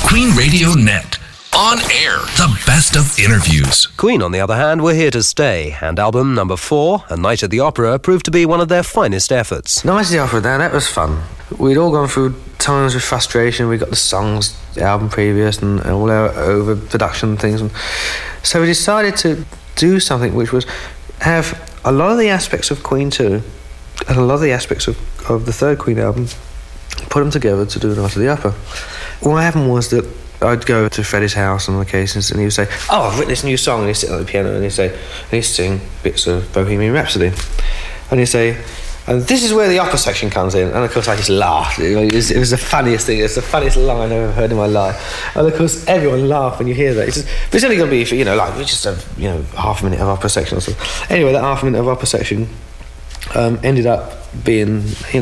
Queen Radio Net. On air, the best of interviews. Queen, on the other hand, were here to stay, and album number 4, A Night at the Opera, proved to be one of their finest efforts. Night at the Opera, that was fun. We'd all gone through times of frustration. We got the songs, the album previous, and all our overproduction things. And so we decided to do something which was have a lot of the aspects of Queen 2 and a lot of the aspects of the third Queen album, put them together to do Night at the Opera. What happened was that I'd go to Freddie's house on occasions and he would say, "Oh, I've written this new song," and he'd sit on the piano and he'd sing bits of Bohemian Rhapsody. And he'd say, "And this is where the opera section comes in." And of course I just laughed. It was the funniest thing. It's the funniest line I've ever heard in my life. And of course everyone laughed when you hear that. But it's only going to be for, we just have, half a minute of opera section or something. Anyway, that half a minute of opera section ended up being,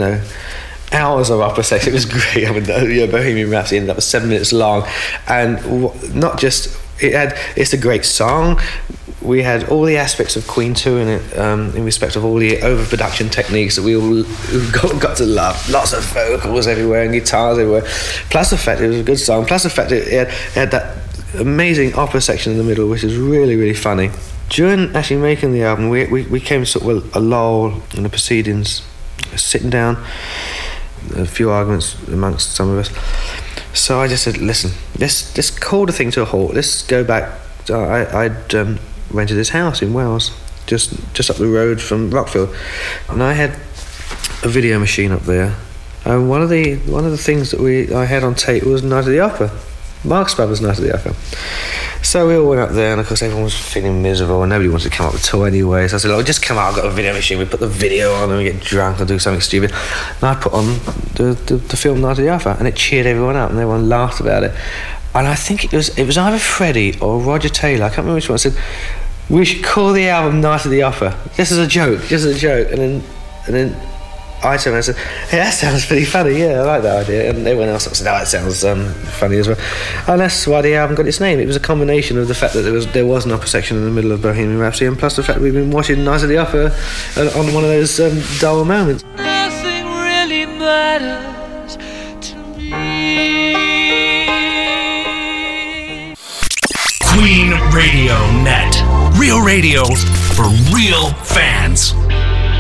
hours of opera section. It was great. I mean, Bohemian Rhapsody ended up 7 minutes long, and not just it's a great song. We had all the aspects of Queen 2 in it, in respect of all the overproduction techniques that we all got to love. Lots of vocals everywhere and guitars everywhere. Plus the fact it was a good song. Plus the fact it had that amazing opera section in the middle, which is really, really funny. During actually making the album, we came to sort of a lull in the proceedings, sitting down. A few arguments amongst some of us. So I just said, listen, let's call the thing to a halt. Let's go back. I'd rented this house in Wales, just up the road from Rockfield, and I had a video machine up there. And one of the things that I had on tape was Night at the Opera, Marx Brothers' Night at the Opera. So we all went up there, and of course everyone was feeling miserable and nobody wanted to come up at all anyway. So I said, just come out, I've got a video machine. We put the video on and we get drunk and do something stupid. And I put on the film Night at the Opera, and it cheered everyone up and everyone laughed about it. And I think it was either Freddie or Roger Taylor, I can't remember which one, said, "We should call the album Night at the Opera. Just as a joke. And then I turned around and said, "Hey, that sounds pretty funny, yeah, I like that idea." And everyone else said, "Oh, that sounds funny as well." And that's why the album got its name. It was a combination of the fact that there was an opera section in the middle of Bohemian Rhapsody, and plus the fact that we've been watching Night at the Opera on one of those dull moments. Nothing really matters to me. Queen Radio Net. Real radio for real fans.